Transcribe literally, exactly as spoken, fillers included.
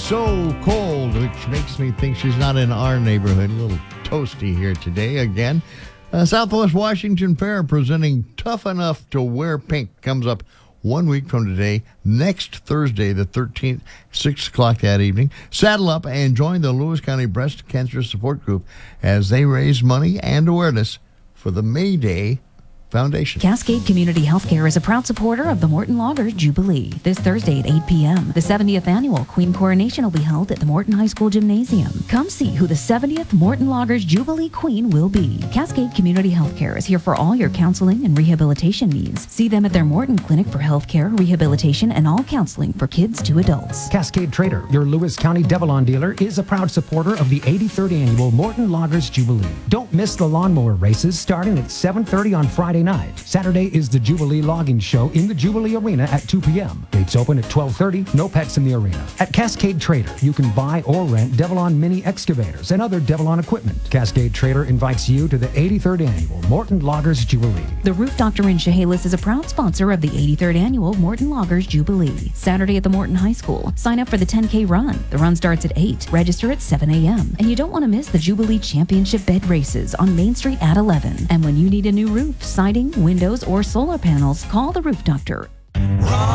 so cold, which makes me think she's not in our neighborhood. A little toasty here today again. Uh, Southwest Washington Fair presenting Tough Enough to Wear Pink comes up one week from today, next Thursday, the thirteenth, six o'clock that evening. Saddle up and join the Lewis County Breast Cancer Support Group as they raise money and awareness for the May Day Foundation. Cascade Community Healthcare is a proud supporter of the Morton Loggers Jubilee. This Thursday at eight p.m., the seventieth annual Queen Coronation will be held at the Morton High School Gymnasium. Come see who the seventieth Morton Loggers Jubilee Queen will be. Cascade Community Healthcare is here for all your counseling and rehabilitation needs. See them at their Morton Clinic for healthcare, rehabilitation, and all counseling for kids to adults. Cascade Trader, your Lewis County Devilon dealer, is a proud supporter of the eighty-third annual Morton Loggers Jubilee. Don't miss the lawnmower races starting at seven thirty on Friday night. Saturday is the Jubilee Logging Show in the Jubilee Arena at two p.m. Gates open at twelve thirty. No pets in the arena. At Cascade Trader, you can buy or rent Devilon mini excavators and other Devilon equipment. Cascade Trader invites you to the eighty-third annual Morton Loggers Jubilee. The Roof Doctor in Chehalis is a proud sponsor of the eighty-third annual Morton Loggers Jubilee. Saturday at the Morton High School. Sign up for the ten K run. The run starts at eight. Register at seven a.m. And you don't want to miss the Jubilee Championship Bed Races on Main Street at eleven. And when you need a new roof, siding, windows, or solar panels, call the Roof Doctor.